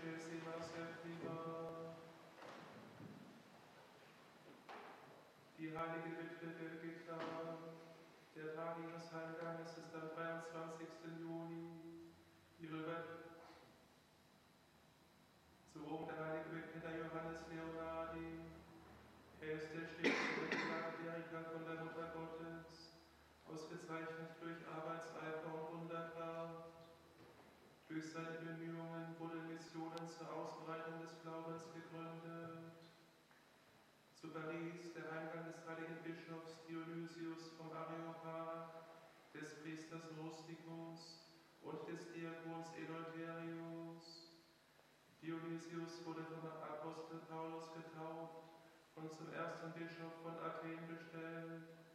muchísimas prima. Die heilige Witwe Birgitta, der Tag ihres Heimganges ist am 23. Juni. Zu Rom der heilige Birgitta Johannes Leonardi. Er ist der Stifter der Kleriker von der Mutter Gottes, ausgezeichnet durch Arbeitseifer und Wunderkraft. Durch seine Bemühungen wurden Missionen zur Ausbreitung des Glaubens gegründet. Zu Paris der Heimgang des heiligen Bischofs Dionysius vom Areopag, des Priesters Rusticus und des Diakons Eleutherius. Dionysius wurde vom Apostel Paulus getauft und zum ersten Bischof von Athen bestellt.